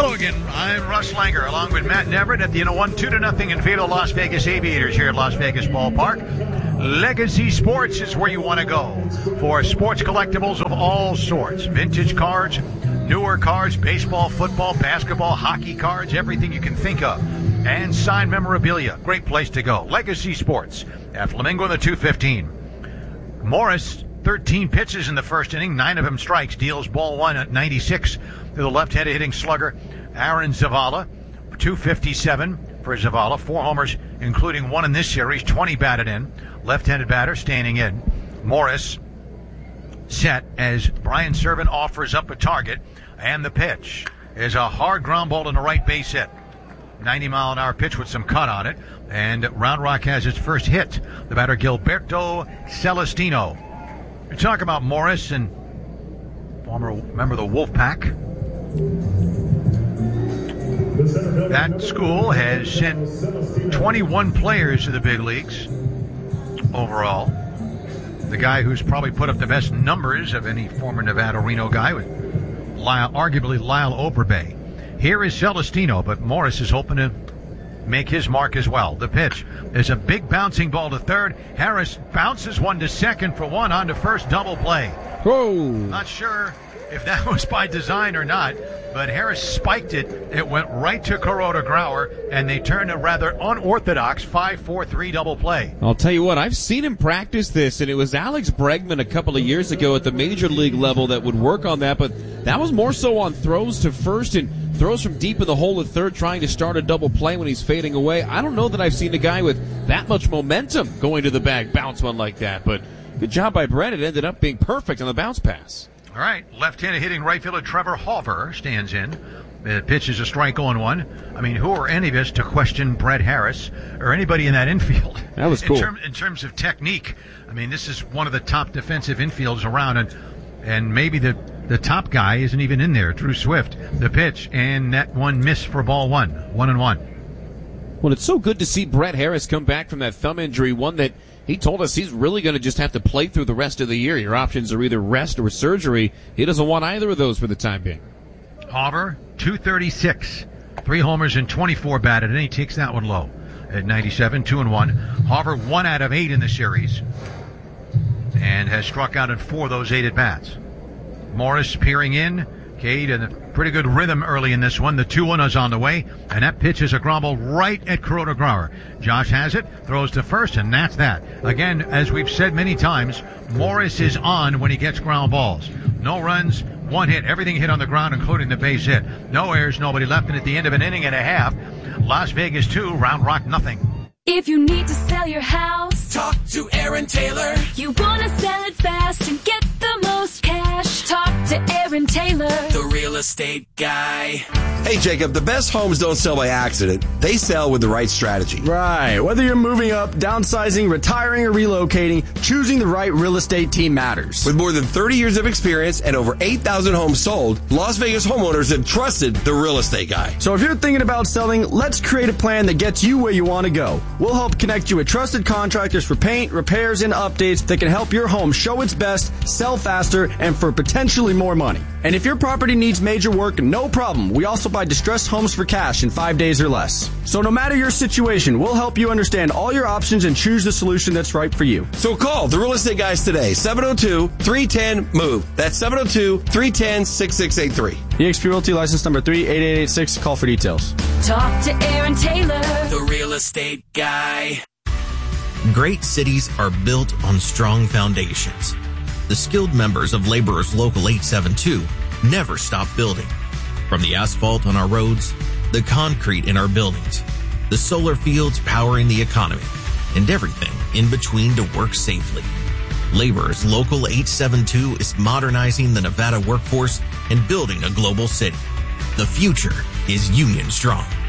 Hello again. I'm Russ Langer along with Matt Neverett at the 1-2-0 in favor of Las Vegas Aviators here at Las Vegas Ballpark. Legacy Sports is where you want to go for sports collectibles of all sorts. Vintage cards, newer cards, baseball, football, basketball, hockey cards, everything you can think of. And signed memorabilia. Great place to go. Legacy Sports at Flamingo in the 215. Morris, 13 pitches in the first inning, 9 of them strikes, deals ball 1 at 96 to the left-handed hitting slugger Aaron Zavala. 257 for Zavala, 4 homers, including 1 in this series, 20 batted in. Left-handed batter standing in. Morris set as Brian Servant offers up a target, and the pitch is a hard ground ball in the right base hit. 90-mile-an-hour pitch with some cut on it, and Round Rock has its first hit. The batter, Gilberto Celestino. We talk about Morris and former member of the Wolfpack. That school has sent 21 players to the big leagues overall. The guy who's probably put up the best numbers of any former Nevada Reno guy was arguably Lyle Oberbay. Here is Celestino, but Morris is hoping to make his mark as well. The pitch is a big bouncing ball to third. Harris bounces one to second for 1 on to first, double play. Whoa. Not sure if that was by design or not, but Harris spiked it. It went right to Kuroda Grauer, and they turned a rather unorthodox 5-4-3 double play. I'll tell you what, I've seen him practice this, and it was Alex Bregman a couple of years ago at the major league level that would work on that, but that was more so on throws to first and throws from deep in the hole at third, trying to start a double play when he's fading away. I don't know that I've seen a guy with that much momentum going to the bag bounce one like that, but good job by Brett. It ended up being perfect on the bounce pass. All right, left-handed hitting right fielder Trevor Hauver stands in. The pitch is a strike on 1. I mean, who are any of us to question Brett Harris or anybody in that infield? That was cool. In terms of technique, I mean, this is one of the top defensive infields around, and maybe the top guy isn't even in there, Drew Swift. The pitch, and that one missed for ball 1, 1-1. Well, it's so good to see Brett Harris come back from that thumb injury, one that he told us he's really going to just have to play through the rest of the year. Your options are either rest or surgery. He doesn't want either of those for the time being. Hauver, 236, 3 homers and 24 batted, and he takes that one low at 97, 2-1. Hauver 1 out of 8 in the series and has struck out in 4 of those 8 at-bats. Morris peering in. Cade in a pretty good rhythm early in this one. The 2-1 is on the way, and that pitch is a ground ball right at Kuroda Grauer. Josh has it, throws to first, and that's that. Again, as we've said many times, Morris is on when he gets ground balls. No runs, 1 hit, everything hit on the ground, including the base hit. No errors, nobody left, and at the end of an inning and a half, Las Vegas 2, Round Rock nothing. If you need to sell your house, talk to Aaron Taylor. You want to sell it fast and get the most cash, talk to Aaron Taylor, the real estate guy. Hey, Jacob, the best homes don't sell by accident. They sell with the right strategy. Right. Whether you're moving up, downsizing, retiring, or relocating, choosing the right real estate team matters. With more than 30 years of experience and over 8,000 homes sold, Las Vegas homeowners have trusted the real estate guy. So if you're thinking about selling, let's create a plan that gets you where you want to go. We'll help connect you with trusted contractors for paint, repairs, and updates that can help your home show its best, sell faster, and for potentially more money. And if your property needs major work, no problem. We also buy distressed homes for cash in 5 days or less. So no matter your situation, we'll help you understand all your options and choose the solution that's right for you. So call the real estate guys today, 702-310-MOVE. That's 702-310-6683. eXp Realty license number 38886. Call for details. talk to Aaron Taylor, the real estate guy. Great cities are built on strong foundations. The skilled members of Laborers Local 872 never stop building. From the asphalt on our roads, the concrete in our buildings, the solar fields powering the economy, and everything in between to work safely. Laborers Local 872 is modernizing the Nevada workforce and building a global city. The future is Union Strong.